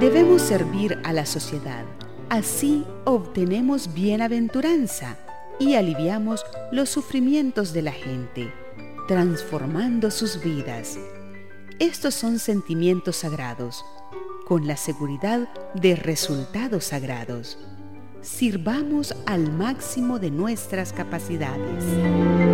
Debemos servir a la sociedad. Así obtenemos bienaventuranza y aliviamos los sufrimientos de la gente, transformando sus vidas. Estos son sentimientos sagrados, con la seguridad de resultados sagrados. Sirvamos al máximo de nuestras capacidades.